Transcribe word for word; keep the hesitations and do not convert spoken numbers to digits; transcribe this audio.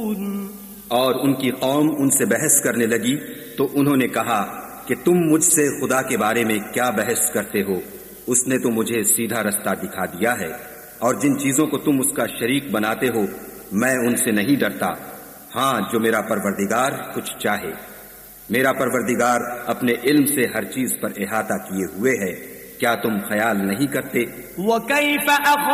और उनकी कौम उनसे बहस करने लगी तो उन्होंने कहा कि तुम मुझसे खुदा के बारे में क्या बहस करते हो? उसने तो मुझे सीधा रास्ता दिखा दिया है, और जिन चीजों को तुम उसका शरीक बनाते हो मैं उनसे नहीं डरता। हाँ, जो मेरा परवरदिगार कुछ चाहे। मेरा परवरदिगार अपने इल्म से हर चीज पर इहाता किए हुए है। क्या तुम ख्याल नहीं करते?